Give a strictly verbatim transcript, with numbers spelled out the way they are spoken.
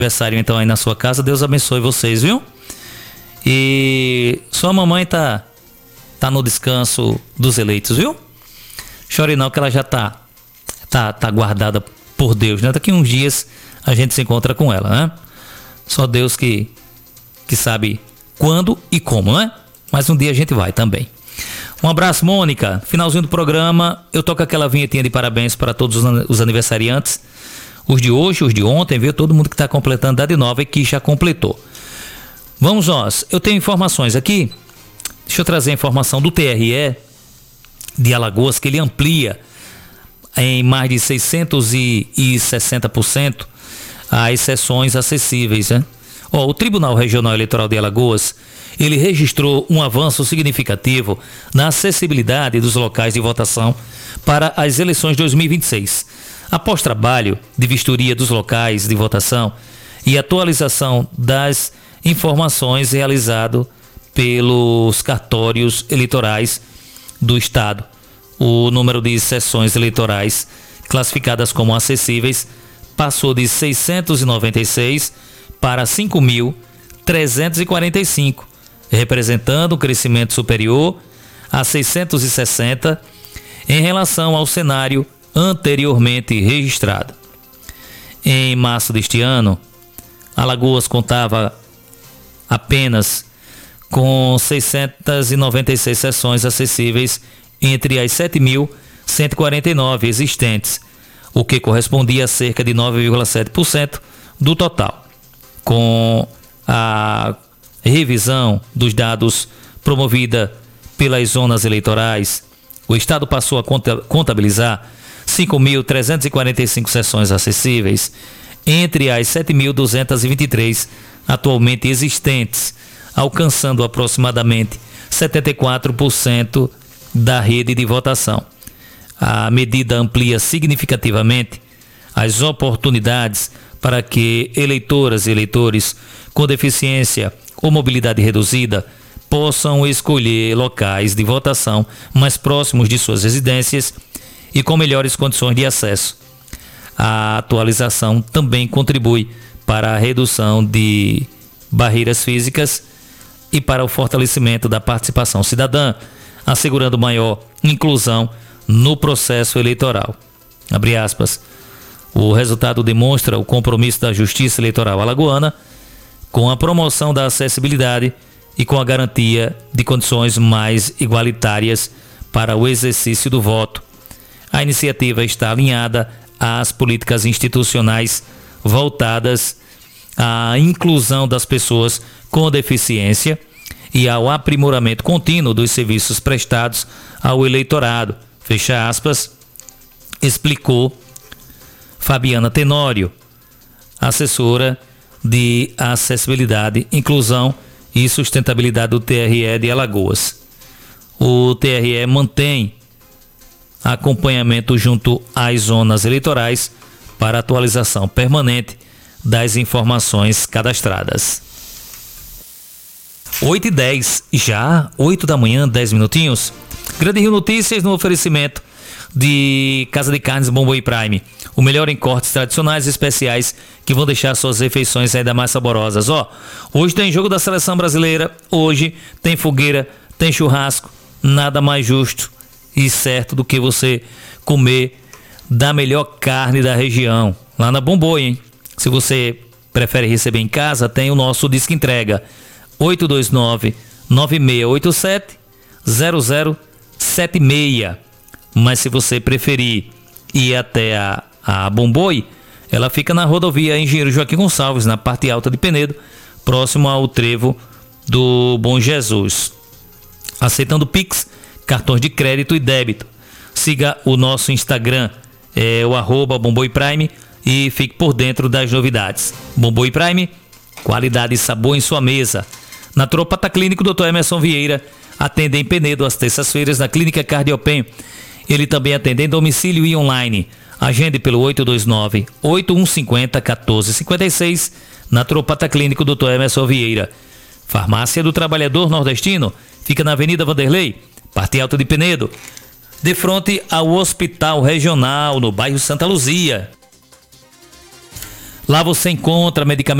aniversário então aí na sua casa, Deus abençoe vocês, viu? E sua mamãe tá, tá no descanso dos eleitos, viu? Chore não que ela já tá, tá, tá guardada por Deus, né? Daqui uns dias a gente se encontra com ela, né? Só Deus que, que sabe quando e como, né? Mas um dia a gente vai também. Um abraço, Mônica. Finalzinho do programa, eu toco aquela vinhetinha de parabéns para todos os aniversariantes. Os de hoje, os de ontem, viu? Todo mundo que está completando idade nova e que já completou. Vamos nós. Eu tenho informações aqui. Deixa eu trazer a informação do T R E de Alagoas, que ele amplia em mais de seiscentos e sessenta por cento as sessões acessíveis, né? Ó, o Tribunal Regional Eleitoral de Alagoas, ele registrou um avanço significativo na acessibilidade dos locais de votação para as eleições de dois mil e vinte e seis. Após trabalho de vistoria dos locais de votação e atualização das informações realizado pelos cartórios eleitorais do Estado, o número de sessões eleitorais classificadas como acessíveis passou de seiscentos e noventa e seis para cinco mil trezentos e quarenta e cinco, representando um crescimento superior a seiscentos e sessenta em relação ao cenário anteriormente registrado. Em março deste ano, Alagoas contava apenas com seiscentos e noventa e seis sessões acessíveis entre as sete mil cento e quarenta e nove existentes, o que correspondia a cerca de nove vírgula sete por cento do total. Com a revisão dos dados promovida pelas zonas eleitorais, o Estado passou a contabilizar cinco mil trezentos e quarenta e cinco sessões acessíveis entre as sete mil duzentos e vinte e três atualmente existentes, alcançando aproximadamente setenta e quatro por cento da rede de votação. A medida amplia significativamente as oportunidades para que eleitoras e eleitores com deficiência ou mobilidade reduzida possam escolher locais de votação mais próximos de suas residências e com melhores condições de acesso. A atualização também contribui para a redução de barreiras físicas e para o fortalecimento da participação cidadã, assegurando maior inclusão no processo eleitoral. Abre aspas. O resultado demonstra o compromisso da Justiça Eleitoral alagoana com a promoção da acessibilidade e com a garantia de condições mais igualitárias para o exercício do voto. A iniciativa está alinhada às políticas institucionais voltadas à inclusão das pessoas com deficiência e ao aprimoramento contínuo dos serviços prestados ao eleitorado. Fecha aspas, explicou Fabiana Tenório, assessora de acessibilidade, inclusão e sustentabilidade do T R E de Alagoas. O T R E mantém acompanhamento junto às zonas eleitorais para atualização permanente das informações cadastradas. oito e dez, já oito da manhã, dez minutinhos. Grande Rio Notícias no oferecimento de Casa de Carnes Bomboi Prime. O melhor em cortes tradicionais e especiais que vão deixar suas refeições ainda mais saborosas. Ó, hoje tem jogo da Seleção Brasileira, hoje tem fogueira, tem churrasco, nada mais justo e certo do que você comer da melhor carne da região, lá na Bomboi, hein? Se você prefere receber em casa, tem o nosso Disque Entrega, oito dois nove, nove seis oito sete, zero zero sete seis. Mas se você preferir ir até a, a Bomboi, ela fica na rodovia Engenheiro Joaquim Gonçalves, na parte alta de Penedo, próximo ao trevo do Bom Jesus. Aceitando Pix, cartões de crédito e débito. Siga o nosso Instagram, é o arroba Bomboi Prime, e fique por dentro das novidades. Bomboi Prime, qualidade e sabor em sua mesa. Naturopata Clínico doutor Emerson Vieira atende em Penedo às terças-feiras na Clínica Cardiopen. Ele também atende em domicílio e online. Agende pelo oito dois nove, oito um cinco zero, um quatro cinco seis. Naturopata Clínico doutor Emerson Vieira. Farmácia do Trabalhador Nordestino fica na Avenida Vanderlei, parte alta de Penedo, de frente ao Hospital Regional, no bairro Santa Luzia. Lá você encontra medicamentos